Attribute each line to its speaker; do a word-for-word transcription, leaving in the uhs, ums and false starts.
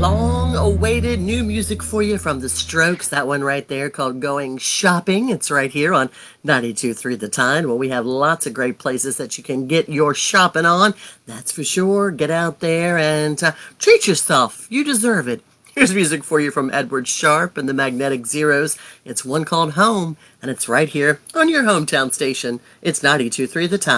Speaker 1: long-awaited new music for you from The Strokes. That one right there called Going Shopping. It's right here on ninety-two point three The Tide. Well, we have lots of great places that you can get your shopping on. That's for sure. Get out there and uh, treat yourself. You deserve it. Here's music for you from Edward Sharpe and the Magnetic Zeros. It's one called Home, and it's right here on your hometown station. It's ninety-two point three The Tide.